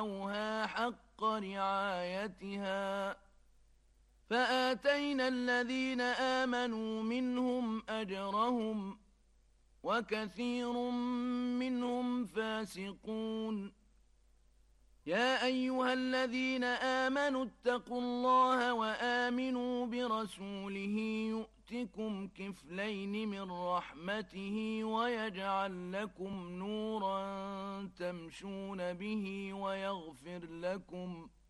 رعوها حق رعايتها فآتينا الذين آمنوا منهم أجرهم وكثير منهم فاسقون يا أيها الذين آمنوا اتقوا الله وآمنوا برسوله يؤتكم كفلين من رحمته ويجعل لكم نورا تمشون به ويغفر لكم